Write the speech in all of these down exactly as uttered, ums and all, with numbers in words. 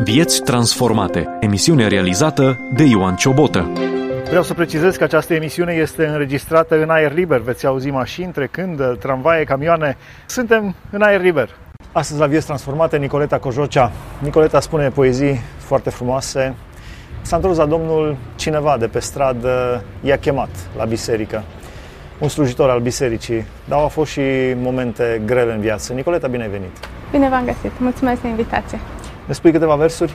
Vieți transformate. Emisiune realizată de Ioan Ciobotă. Vreau să precizez că această emisiune este înregistrată în aer liber. Veți auzi mașini trecând, tramvaie, camioane. Suntem în aer liber. Astăzi la Vieți transformate, Nicoleta Cojocea. Nicoleta spune poezii foarte frumoase. S-a întors la Domnul cineva de pe stradă, i-a chemat la biserică. Un slujitor al bisericii, dar au fost și momente grele în viață. Nicoleta, bine ai venit! Bine v-am găsit! Mulțumesc de invitație! Ne spui câteva versuri?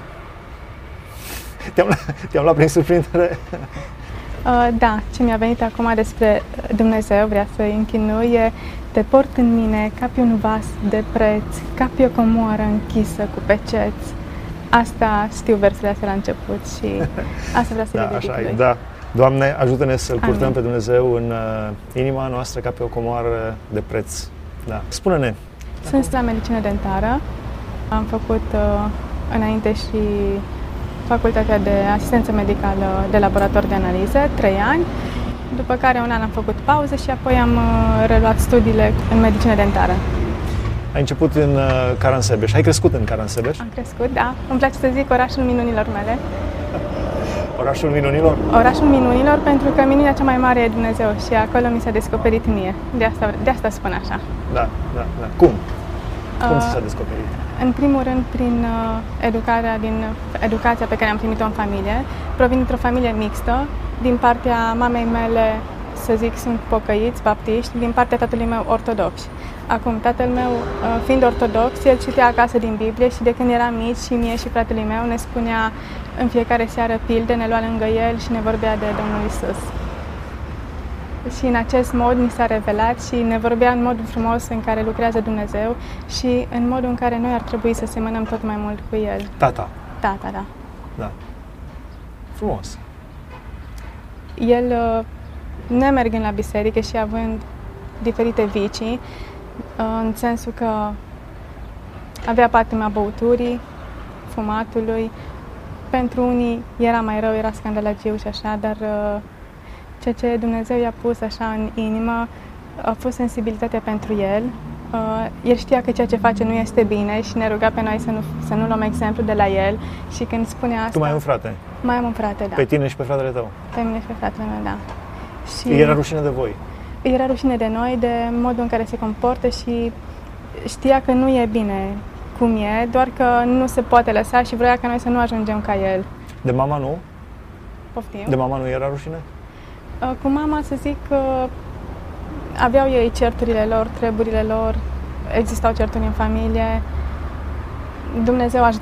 Te-am, te-am luat prin surprindere? Uh, da, ce mi-a venit acum despre Dumnezeu, vrea să-i închinuie. Te port în mine ca pe un vas de preț, ca pe o comoară închisă cu peceți. Asta știu versurile astea la început și asta vrea să da, le dedic așa lui. e, da. Doamne, ajută-ne să-L purtăm Amin. pe Dumnezeu în uh, inima noastră ca pe o comoară de preț. Da. Spune-ne! Sunt la medicină dentară. Am făcut uh, înainte și facultatea de asistență medicală de laborator de analize, trei ani, după care un an am făcut pauză și apoi am uh, reluat studiile în medicină dentară. Ai început în uh, Caransebeș. Ai crescut în Caransebeș? Am crescut, da. Îmi place să zic orașul minunilor mele. Orașul minunilor? Orașul minunilor, pentru că minunea cea mai mare e Dumnezeu și acolo mi s-a descoperit mie. De asta, de asta spun așa. Da, da, da. Cum? Cum Uh, ți s-a descoperit? În primul rând, prin uh, educarea, din educația pe care am primit-o în familie. Provin dintr-o familie mixtă. Din partea mamei mele, să zic, sunt pocăiți, baptiști, din partea tatălui meu ortodoxi. Acum, tatăl meu, uh, fiind ortodox, el citea acasă din Biblie și de când eram mici și mie și fratele meu ne spunea în fiecare seară pilde, ne lua lângă el și ne vorbea de Domnul Isus. Și în acest mod ni s-a revelat și ne vorbea în modul frumos în care lucrează Dumnezeu și în modul în care noi ar trebui să semănăm tot mai mult cu El. Tata. Tata, da. Da. Frumos. El, nemergând la biserică și având diferite vicii, în sensul că avea patima băuturii, fumatului, pentru unii era mai rău, era scandalagiu și așa, dar ceea ce Dumnezeu i-a pus așa în inimă a fost sensibilitatea pentru el. El știa că ceea ce face nu este bine și ne ruga pe noi să nu, să nu luăm exemplu de la el și când spune asta... Tu mai ai un frate? Mai am un frate, da. Pe tine și pe fratele tău? Pe mine și pe fratele meu, da. Și Îi era rușine de voi? Îi era rușine de noi, de modul în care se comportă și știa că nu e bine cum e, doar că nu se poate lăsa și vrea ca noi să nu ajungem ca el. De mama nu? Poftim? De mama nu era rușine? Cu mama, să zic, că aveau ei certurile lor, treburile lor, existau certuri în familie. Dumnezeu a